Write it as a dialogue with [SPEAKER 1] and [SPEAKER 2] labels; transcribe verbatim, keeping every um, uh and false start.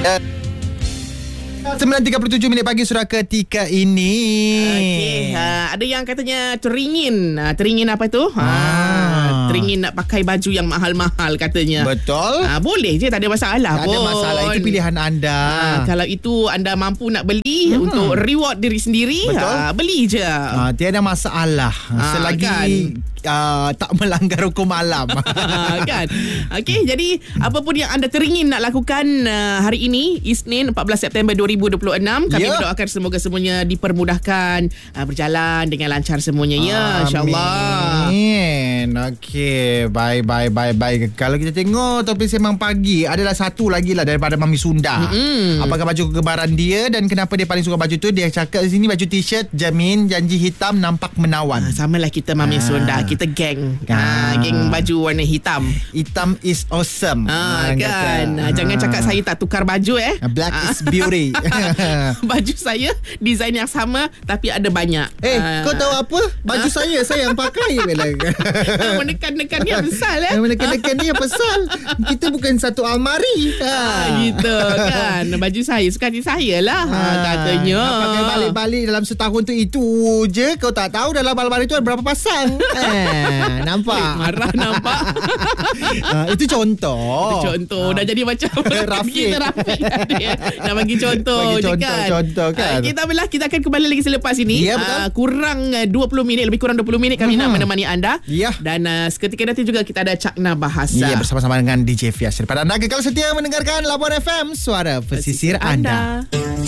[SPEAKER 1] sembilan tiga puluh tujuh minit pagi sudah ketika ini.
[SPEAKER 2] Okey, ha, ada yang katanya teringin. Ha, teringin apa tu? Ha,
[SPEAKER 1] Ah.
[SPEAKER 2] teringin nak pakai baju yang mahal-mahal katanya.
[SPEAKER 1] Betul.
[SPEAKER 2] Ha, boleh je, tak ada masalah
[SPEAKER 1] Tak
[SPEAKER 2] pun.
[SPEAKER 1] ada masalah. Itu pilihan anda.
[SPEAKER 2] Ha, kalau itu anda mampu nak beli
[SPEAKER 1] Hmm.
[SPEAKER 2] untuk reward diri sendiri,
[SPEAKER 1] Betul.
[SPEAKER 2] ha, beli je.
[SPEAKER 1] Ah, tiada masalah
[SPEAKER 2] Ah,
[SPEAKER 1] selagi
[SPEAKER 2] kan?
[SPEAKER 1] ah, tak melanggar hukum alam.
[SPEAKER 2] Kan. Okey, jadi apa pun yang anda teringin nak lakukan uh, hari ini, Isnin empat belas September dua ribu dua puluh enam, kami
[SPEAKER 1] Ya.
[SPEAKER 2] berdoakan semoga semuanya dipermudahkan, uh, berjalan dengan lancar semuanya ya, insya-Allah.
[SPEAKER 1] Amin. Okey, bye bye bye bye. Kalau kita tengok topik sembang pagi, adalah satu lagi lah daripada Mami Sunda.
[SPEAKER 2] Mm-mm.
[SPEAKER 1] Apakah baju kegemaran dia dan kenapa dia paling suka baju tu? Dia cakap di sini baju t-shirt jamin janji hitam nampak menawan.
[SPEAKER 2] Ha, samalah kita Mami
[SPEAKER 1] Ah.
[SPEAKER 2] Sunda, kita geng.
[SPEAKER 1] Ah.
[SPEAKER 2] Ha, geng baju warna hitam.
[SPEAKER 1] Hitam is awesome.
[SPEAKER 2] Ha,
[SPEAKER 1] Orang
[SPEAKER 2] kan.
[SPEAKER 1] kata.
[SPEAKER 2] Ha, jangan cakap saya tak tukar baju eh.
[SPEAKER 1] Black
[SPEAKER 2] Ah.
[SPEAKER 1] is beauty.
[SPEAKER 2] Baju saya design yang sama tapi ada banyak.
[SPEAKER 1] Eh,
[SPEAKER 2] Ah.
[SPEAKER 1] kau tahu apa? Baju saya saya yang pakai.
[SPEAKER 2] Ah, menekan-nekan ni yang besar eh.
[SPEAKER 1] Menekan-nekan ni yang besar. Kita bukan satu almari.
[SPEAKER 2] Ah, gitu kan. Baju saya suka hati saya lah. Ha, katanya.
[SPEAKER 1] Nak pakai balik-balik dalam setahun tu itu je. Kau tak tahu dalam almari tu ada berapa pasang. eh, nampak?
[SPEAKER 2] Eh, marah nampak.
[SPEAKER 1] Ah, itu contoh.
[SPEAKER 2] Itu contoh. Dah jadi macam
[SPEAKER 1] Rafiq.
[SPEAKER 2] kita Rafiq tadi, eh. Dah bagi contoh
[SPEAKER 1] Bagi
[SPEAKER 2] je
[SPEAKER 1] contoh,
[SPEAKER 2] kan.
[SPEAKER 1] contoh kan.
[SPEAKER 2] Ah, kita belah kita akan kembali lagi selepas ini.
[SPEAKER 1] Ya, betul.
[SPEAKER 2] Ah, kurang ah, dua puluh minit, lebih kurang dua puluh minit kami
[SPEAKER 1] Mhm.
[SPEAKER 2] nak menemani anda.
[SPEAKER 1] Ya.
[SPEAKER 2] Dan uh, seketika nanti juga kita ada Cakna Bahasa.
[SPEAKER 1] Ya, bersama-sama dengan D J Fias. Daripada anda kekal setia mendengarkan Labuan F M, suara pesisir anda.